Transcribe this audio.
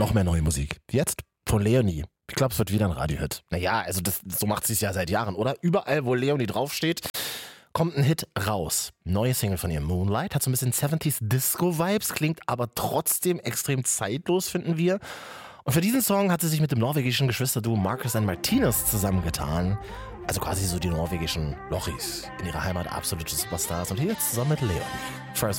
noch mehr neue Musik. Jetzt von Leonie. Ich glaube, es wird wieder ein Radiohit. Naja, also so macht sie es ja seit Jahren, oder? Überall, wo Leonie draufsteht, kommt ein Hit raus. Neue Single von ihr, Moonlight, hat so ein bisschen 70s Disco-Vibes, klingt aber trotzdem extrem zeitlos, finden wir. Und für diesen Song hat sie sich mit dem norwegischen Geschwisterduo Marcus and Martinez zusammengetan. Also quasi so die norwegischen Lochis. In ihrer Heimat absolute Superstars. Und hier jetzt zusammen mit Leonie. First